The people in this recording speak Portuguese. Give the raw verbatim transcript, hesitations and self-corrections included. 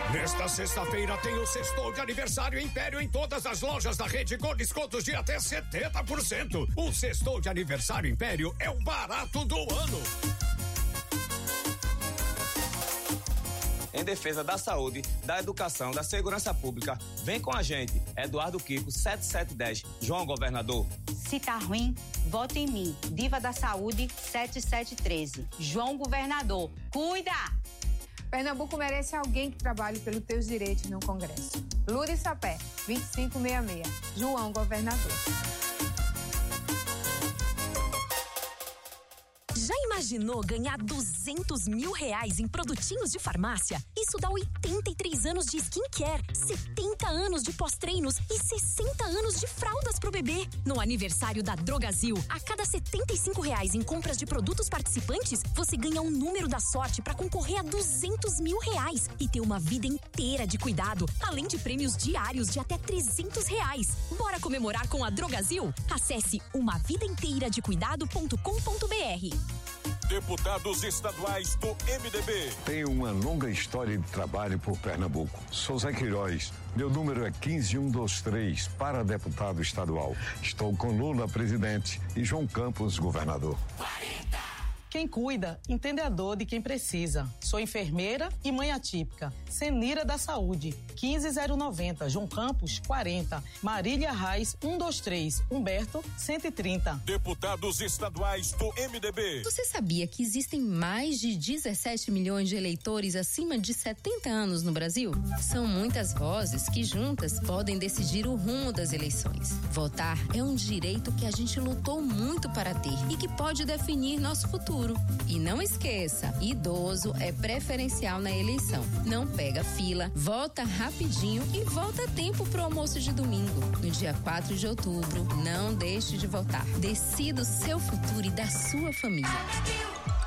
Nesta sexta-feira tem o sextou de aniversário Império em todas as lojas da rede com descontos de até setenta por cento. O sextou de aniversário Império é o barato do ano. Em defesa da saúde, da educação, da segurança pública, vem com a gente. Eduardo Kiko, sete sete um zero. João Governador. Se tá ruim, vote em mim. Diva da Saúde, sete sete um três. João Governador. Cuida! Pernambuco merece alguém que trabalhe pelos teus direitos no Congresso. Lourdes Sapé, vinte e cinco sessenta e seis. João Governador. Já imaginou ganhar duzentos mil reais em produtinhos de farmácia? Isso dá oitenta e três anos de skincare, setenta anos de pós-treinos e sessenta anos de fraldas pro bebê. No aniversário da Drogazil, a cada setenta e cinco reais em compras de produtos participantes, você ganha um número da sorte para concorrer a duzentos mil reais e ter uma vida inteira de cuidado, além de prêmios diários de até trezentos reais. Bora comemorar com a Drogazil? Acesse uma vida inteira de cuidado ponto com ponto br. Deputados estaduais do M D B. Tenho uma longa história de trabalho por Pernambuco. Sou Zé Queiroz. Meu número é quinze mil cento e vinte e três para deputado estadual. Estou com Lula presidente e João Campos governador. Quem cuida, entende a dor de quem precisa. Sou enfermeira e mãe atípica. Senira da Saúde, quinze zero noventa, João Campos, quarenta. Marília Reis, cento e vinte e três, Humberto, cento e trinta. Deputados estaduais do M D B. Você sabia que existem mais de dezessete milhões de eleitores acima de setenta anos no Brasil? São muitas vozes que juntas podem decidir o rumo das eleições. Votar é um direito que a gente lutou muito para ter e que pode definir nosso futuro. E não esqueça, idoso é preferencial na eleição. Não pega fila, vota rapidinho e volta a tempo pro almoço de domingo. No dia quatro de outubro, não deixe de votar. Decida o seu futuro e da sua família.